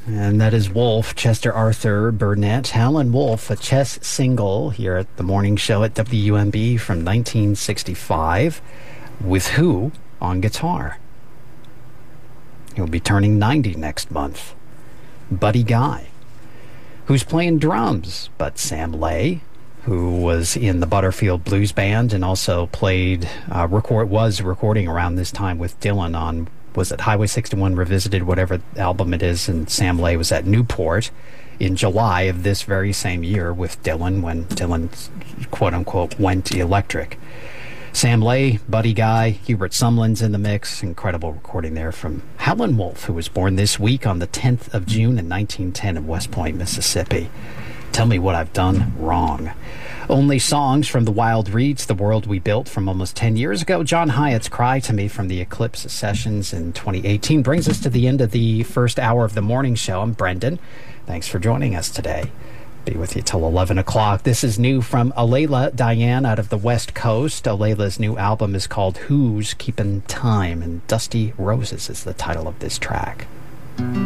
And that is Wolf, Chester Arthur Burnett, Howlin' Wolf, a chess single here at the morning show at WUMB from 1965 with who on guitar? He'll be turning 90 next month. Buddy Guy. Who's playing drums? But Sam Lay, who was in the Butterfield Blues Band and also was recording around this time with Dylan on, was it Highway 61 Revisited, whatever album it is, and Sam Lay was at Newport in July of this very same year with Dylan when Dylan, quote-unquote, went electric. Sam Lay, Buddy Guy, Hubert Sumlin's in the mix. Incredible recording there from Howlin' Wolf, who was born this week on the 10th of June in 1910 in West Point, Mississippi. Tell me what I've done wrong. Only songs from the Wild Reeds, The World We Built from almost 10 years ago. John Hyatt's Cry to Me from the Eclipse Sessions in 2018 brings us to the end of the first hour of the morning show. I'm Brendan. Thanks for joining us today. Be with you till 11 o'clock. This is new from Alayla Diane out of the West Coast. Alayla's new album is called Who's Keepin' Time, and Dusty Roses is the title of this track.